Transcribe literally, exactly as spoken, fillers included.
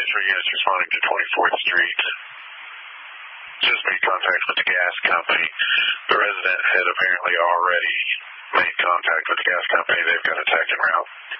Central units responding to twenty-fourth Street just made contact with the gas company. The resident had apparently already made contact with the gas company. They've got a tech en route.